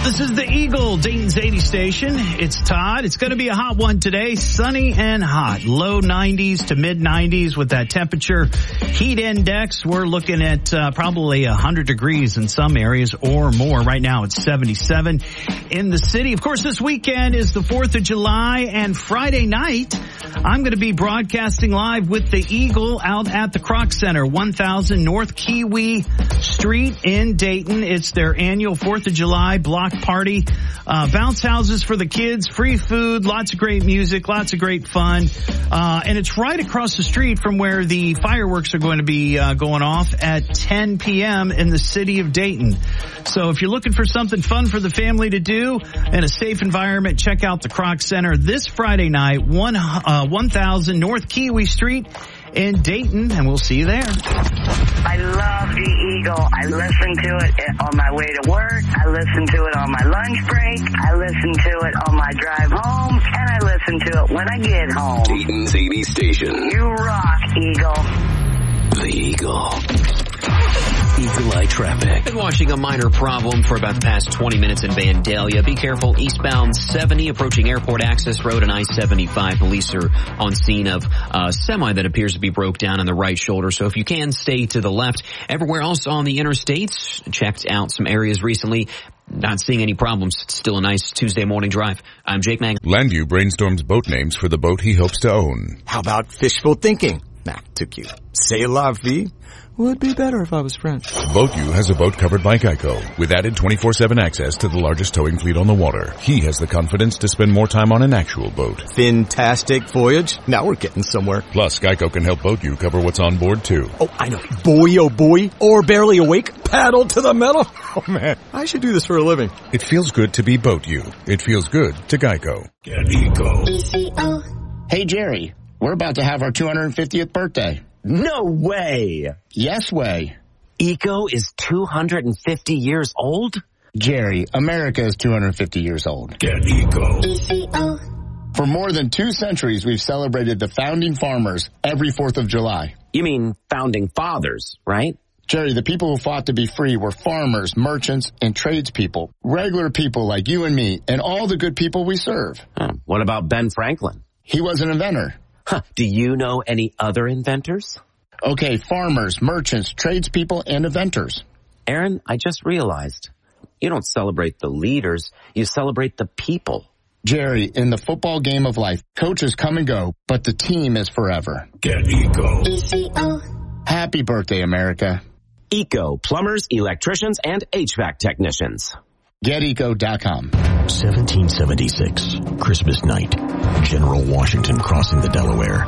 This is the Eagle, Dayton's 80 station. It's Todd. It's going to be a hot one today. Sunny and hot. Low 90s to mid 90s with that temperature. Heat index, we're looking at probably 100 degrees in some areas or more. Right now it's 77 in the city. Of course, this weekend is the 4th of July, and Friday night I'm going to be broadcasting live with the Eagle out at the Kroc Center, 1000 North Kiwi Street in Dayton. It's their annual 4th of July block party. Bounce houses for the kids, free food, lots of great music, lots of great fun. And it's right across the street from where the fireworks are going to be going off at 10 p.m. in the city of Dayton. So if you're looking for something fun for the family to do in a safe environment, check out the Kroc Center this Friday night, 1000 North Kiwi Street in Dayton, and we'll see you there. I love the Eagle. I listen to it on my way to work. I listen to it on my lunch break. I listen to it on my drive home. And I listen to it when I get home. Dayton's 80 station. You rock, Eagle. The Eagle. Eagle Eye traffic. Been watching a minor problem for about the past 20 minutes in Vandalia. Be careful. Eastbound 70 approaching Airport Access Road and I-75. Police are on scene of a semi that appears to be broke down on the right shoulder. So if you can, stay to the left. Everywhere else on the interstates, checked out some areas recently. Not seeing any problems. It's still a nice Tuesday morning drive. I'm Jake Mag. Landview brainstorms boat names for the boat he hopes to own. How about fishful thinking? Nah, too cute. C'est la vie. Would be better if I was French. BoatU has a boat covered by Geico with added 24/7 access to the largest towing fleet on the water. He has the confidence to spend more time on an actual boat. Fantastic voyage. Now we're getting somewhere. Plus, Geico can help BoatU cover what's on board, too. Oh, I know. Boy, oh boy. Or barely awake. Paddle to the metal. Oh, man. I should do this for a living. It feels good to be BoatU. It feels good to Geico. Get Eco. Hey, Jerry. We're about to have our 250th birthday. No way. Yes way. Eco is 250 years old? Jerry, America is 250 years old. Get Eco. For more than 2 centuries, we've celebrated the founding farmers every 4th of July. You mean founding fathers, right? Jerry, the people who fought to be free were farmers, merchants, and tradespeople. Regular people like you and me, and all the good people we serve. What about Ben Franklin? He was an inventor. Do you know any other inventors? Okay, farmers, merchants, tradespeople, and inventors. Aaron, I just realized you don't celebrate the leaders, you celebrate the people. Jerry, in the football game of life, coaches come and go, but the team is forever. Get Eco. Happy birthday, America. Eco, plumbers, electricians, and HVAC technicians. GetEco.com. 1776, Christmas night. General Washington crossing the Delaware.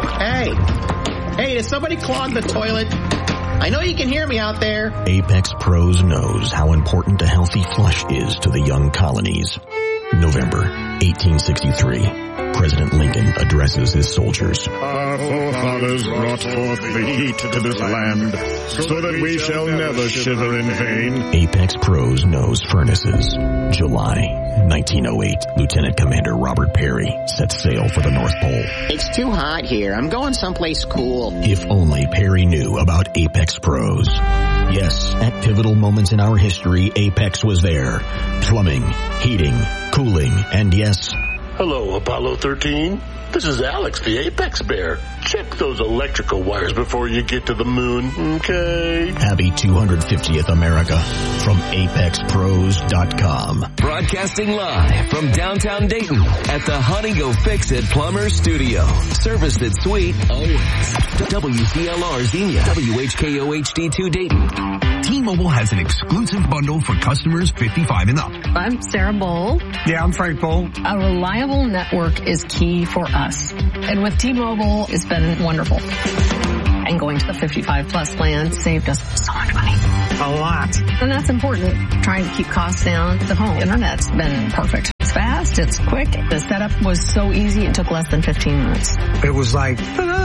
Hey, did somebody clog the toilet? I know you can hear me out there. Apex Pros knows how important a healthy flush is to the young colonies. November 1863. President Lincoln addresses his soldiers. Our forefathers brought forth the heat to this land, so that we shall never shiver in vain. Apex Pros knows furnaces. July 1908, Lieutenant Commander Robert Peary sets sail for the North Pole. It's too hot here. I'm going someplace cool. If only Peary knew about Apex Pros. Yes, at pivotal moments in our history, Apex was there. Plumbing, heating, cooling, and yes... Hello, Apollo 13. This is Alex, the Apex Bear. Check those electrical wires before you get to the moon, okay? Happy 250th America from ApexPros.com. Broadcasting live from downtown Dayton at the Honey Go Fix It Plumber Studio. Serviced at Sweet always. WCLR Xenia, WHKO-HD2 Dayton. T-Mobile has an exclusive bundle for customers 55 and up. I'm Sarah Bowl. Yeah, I'm Frank Bowl. A reliable network is key for us. And with T-Mobile, it's been wonderful. And going to the 55 plus plan saved us so much money. A lot. And that's important. Trying to keep costs down. The home internet's been perfect. It's fast. It's quick. The setup was so easy. It took less than 15 minutes. It was like,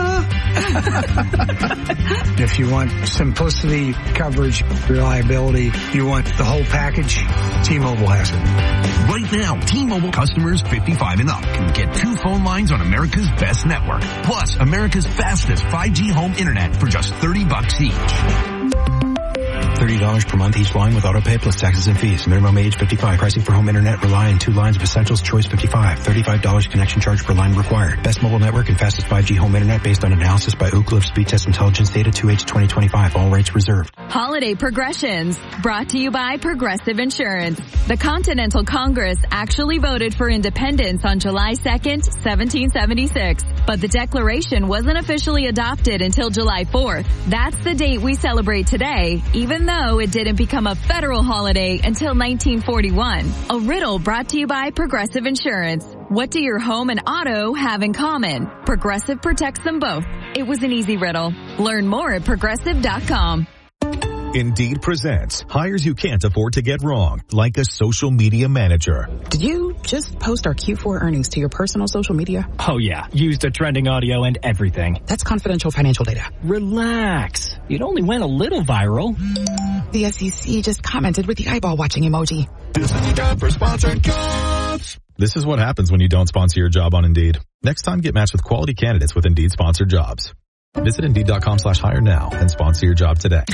if you want simplicity, coverage, reliability, you want the whole package, T-Mobile has it. Right now, T-Mobile customers 55 and up can get 2 phone lines on America's best network. Plus, America's fastest 5G home internet for just $30 each. $30 per month each line with auto pay plus taxes and fees. Minimum age 55. Pricing for home internet rely on 2 lines of Essentials Choice 55. $35 connection charge per line required. Best mobile network and fastest 5G home internet based on analysis by Oak Cliff Speed Test Intelligence Data 2H 2025. All rates reserved. Holiday Progressions, brought to you by Progressive Insurance. The Continental Congress actually voted for independence on July 2nd, 1776. But the Declaration wasn't officially adopted until July 4th. That's the date we celebrate today, even though it didn't become a federal holiday until 1941. A riddle brought to you by Progressive Insurance. What do your home and auto have in common? Progressive protects them both. It was an easy riddle. Learn more at Progressive.com. Indeed presents hires you can't afford to get wrong, like a social media manager. Did you just post our Q4 earnings to your personal social media? Oh yeah, used the trending audio and everything. That's confidential financial data. Relax. It only went a little viral. The SEC just commented with the eyeball watching emoji. This is time for sponsored jobs. This is what happens when you don't sponsor your job on Indeed. Next time, get matched with quality candidates with Indeed sponsored jobs. Visit Indeed.com/hire now and sponsor your job today.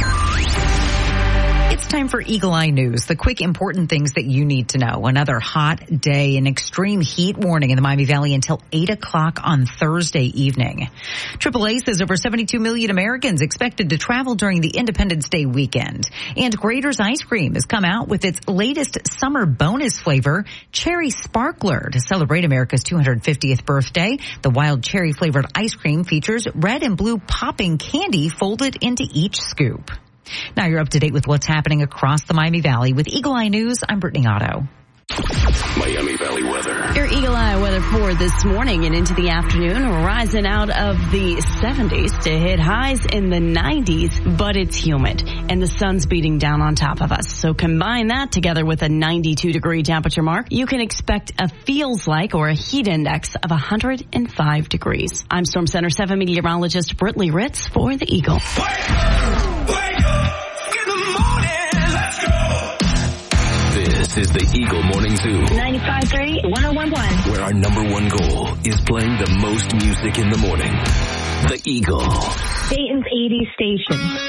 It's time for Eagle Eye News, the quick important things that you need to know. Another hot day, an extreme heat warning in the Miami Valley until 8 o'clock on Thursday evening. AAA says over 72 million Americans expected to travel during the Independence Day weekend. And Grater's Ice Cream has come out with its latest summer bonus flavor, Cherry Sparkler, to celebrate America's 250th birthday. The wild cherry flavored ice cream features red and blue popping candy folded into each scoop. Now you're up to date with what's happening across the Miami Valley. With Eagle Eye News, I'm Brittany Otto. Miami Valley weather. Your Eagle Eye weather for this morning and into the afternoon, rising out of the 70s to hit highs in the 90s, but it's humid and the sun's beating down on top of us. So combine that together with a 92-degree temperature mark, you can expect a feels like or a heat index of 105 degrees. I'm Storm Center 7 meteorologist Brittany Ritz for the Eagle. This is the Eagle Morning Zoo. 95.3, 101.1. Where our number one goal is playing the most music in the morning. The Eagle. Dayton's 80s station.